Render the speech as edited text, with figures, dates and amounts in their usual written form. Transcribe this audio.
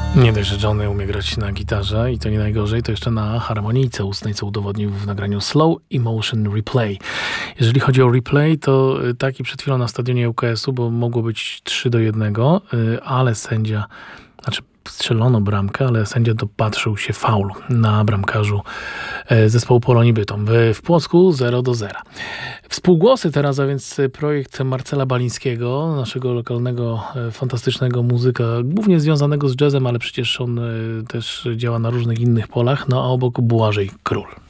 Nie dość, że Johnny umie grać na gitarze i to nie najgorzej, to jeszcze na harmonijce ustnej, co udowodnił w nagraniu Slow Emotion Replay. Jeżeli chodzi o replay, to taki przed chwilą na stadionie UKS-u, bo mogło być 3-1, ale sędzia, strzelono bramkę, ale sędzia dopatrzył się faulu na bramkarzu zespołu Polonii Bytom. W Płocku 0-0. Współgłosy teraz, a więc projekt Marcela Balińskiego, naszego lokalnego, fantastycznego muzyka, głównie związanego z jazzem, ale przecież on też działa na różnych innych polach, no a obok Błażej Król.